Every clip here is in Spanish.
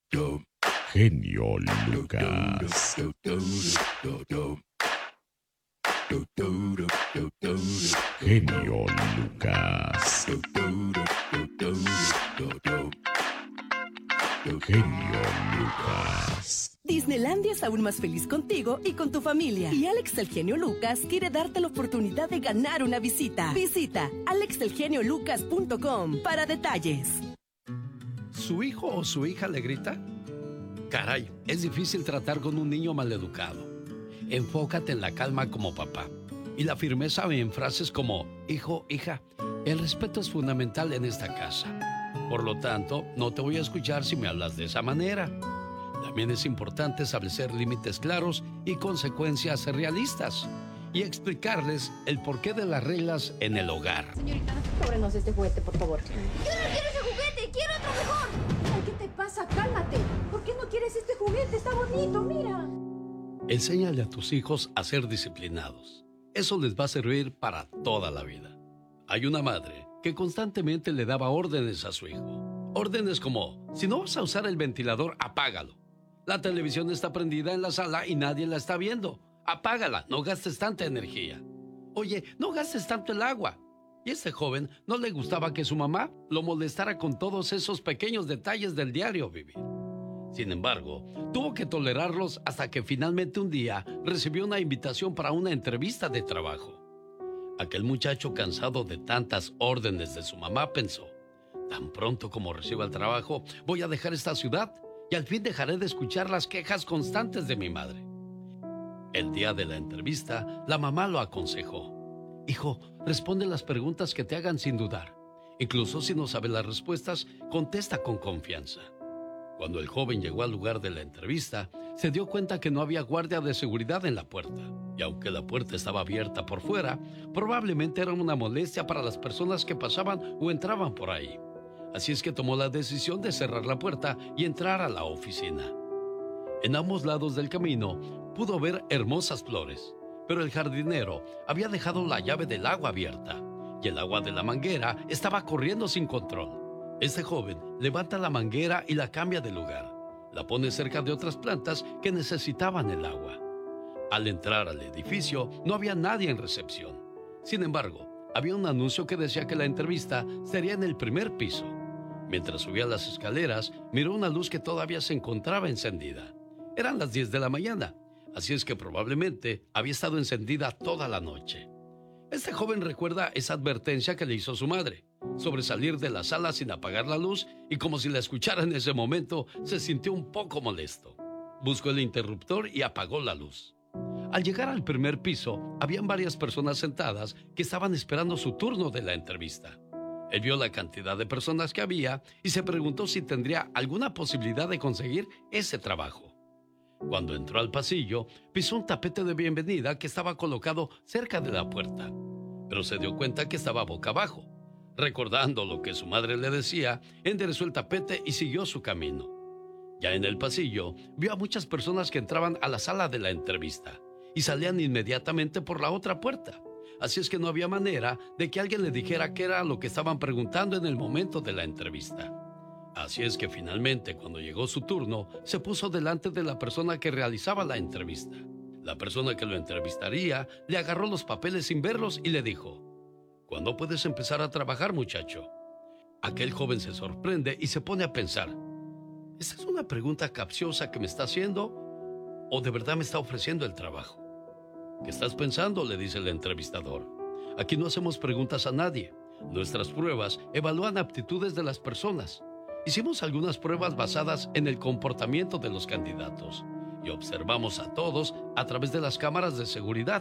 Genio Lucas. Genio Lucas. Genio Lucas. Disneylandia es aún más feliz contigo y con tu familia. Y Alex el Genio Lucas quiere darte la oportunidad de ganar una visita. Visita alexelgeniolucas.com para detalles. ¿Su hijo o su hija le grita? Caray, es difícil tratar con un niño maleducado. Enfócate en la calma como papá y la firmeza en frases como: hijo, hija, el respeto es fundamental en esta casa. Por lo tanto, no te voy a escuchar si me hablas de esa manera. También es importante establecer límites claros y consecuencias realistas y explicarles el porqué de las reglas en el hogar. Señorita, cóbrenos este juguete, por favor. ¡Yo no quiero ese juguete! ¡Quiero otro mejor! Ay, ¿qué te pasa? Cálmate. ¿Por qué no quieres este juguete? Está bonito, mira. Enséñale a tus hijos a ser disciplinados. Eso les va a servir para toda la vida. Hay una madre que constantemente le daba órdenes a su hijo. Órdenes como: si no vas a usar el ventilador, apágalo. La televisión está prendida en la sala y nadie la está viendo. Apágala, no gastes tanta energía. Oye, no gastes tanto el agua. Y a este joven no le gustaba que su mamá lo molestara con todos esos pequeños detalles del diario vivir. Sin embargo, tuvo que tolerarlos hasta que finalmente un día recibió una invitación para una entrevista de trabajo. Aquel muchacho, cansado de tantas órdenes de su mamá, pensó: tan pronto como reciba el trabajo, voy a dejar esta ciudad y al fin dejaré de escuchar las quejas constantes de mi madre. El día de la entrevista, la mamá lo aconsejó: hijo, responde las preguntas que te hagan sin dudar. Incluso si no sabes las respuestas, contesta con confianza. Cuando el joven llegó al lugar de la entrevista, se dio cuenta que no había guardia de seguridad en la puerta. Y aunque la puerta estaba abierta por fuera, probablemente era una molestia para las personas que pasaban o entraban por ahí. Así es que tomó la decisión de cerrar la puerta y entrar a la oficina. En ambos lados del camino pudo ver hermosas flores, pero el jardinero había dejado la llave del agua abierta y el agua de la manguera estaba corriendo sin control. Este joven levanta la manguera y la cambia de lugar. La pone cerca de otras plantas que necesitaban el agua. Al entrar al edificio, no había nadie en recepción. Sin embargo, había un anuncio que decía que la entrevista sería en el primer piso. Mientras subía las escaleras, miró una luz que todavía se encontraba encendida. Eran las 10 de la mañana, así es que probablemente había estado encendida toda la noche. Este joven recuerda esa advertencia que le hizo su madre sobre salir de la sala sin apagar la luz, y como si la escuchara en ese momento, se sintió un poco molesto. Buscó el interruptor y apagó la luz. Al llegar al primer piso, habían varias personas sentadas que estaban esperando su turno de la entrevista. Él vio la cantidad de personas que había y se preguntó si tendría alguna posibilidad de conseguir ese trabajo. Cuando entró al pasillo, pisó un tapete de bienvenida que estaba colocado cerca de la puerta, pero se dio cuenta que estaba boca abajo. Recordando lo que su madre le decía, enderezó el tapete y siguió su camino. Ya en el pasillo, vio a muchas personas que entraban a la sala de la entrevista y salían inmediatamente por la otra puerta. Así es que no había manera de que alguien le dijera qué era lo que estaban preguntando en el momento de la entrevista. Así es que finalmente, cuando llegó su turno, se puso delante de la persona que realizaba la entrevista. La persona que lo entrevistaría le agarró los papeles sin verlos y le dijo: ¿cuándo puedes empezar a trabajar, muchacho? Aquel joven se sorprende y se pone a pensar: ¿esta es una pregunta capciosa que me está haciendo o de verdad me está ofreciendo el trabajo? ¿Qué estás pensando?, le dice el entrevistador. Aquí no hacemos preguntas a nadie. Nuestras pruebas evalúan aptitudes de las personas. Hicimos algunas pruebas basadas en el comportamiento de los candidatos y observamos a todos a través de las cámaras de seguridad.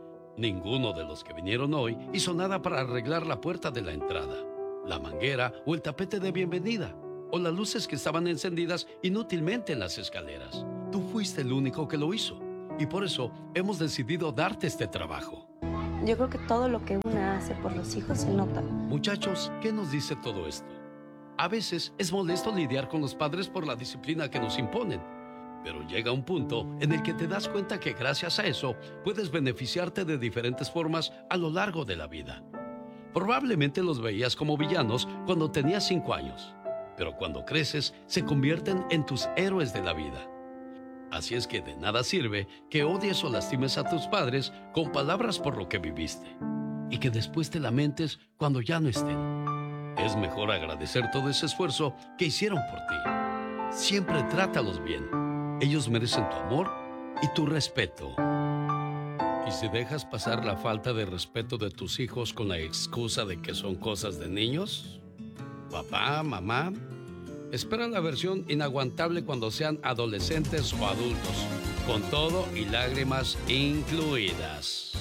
Ninguno de los que vinieron hoy hizo nada para arreglar la puerta de la entrada, la manguera o el tapete de bienvenida, o las luces que estaban encendidas inútilmente en las escaleras. Tú fuiste el único que lo hizo y por eso hemos decidido darte este trabajo. Yo creo que todo lo que una hace por los hijos se nota. Muchachos, ¿qué nos dice todo esto? A veces es molesto lidiar con los padres por la disciplina que nos imponen, pero llega un punto en el que te das cuenta que gracias a eso puedes beneficiarte de diferentes formas a lo largo de la vida. Probablemente los veías como villanos cuando tenías 5 años, pero cuando creces se convierten en tus héroes de la vida. Así es que de nada sirve que odies o lastimes a tus padres con palabras por lo que viviste y que después te lamentes cuando ya no estén. Es mejor agradecer todo ese esfuerzo que hicieron por ti. Siempre trátalos bien. Ellos merecen tu amor y tu respeto. Y si dejas pasar la falta de respeto de tus hijos con la excusa de que son cosas de niños, papá, mamá, espera la versión inaguantable cuando sean adolescentes o adultos, con todo y lágrimas incluidas.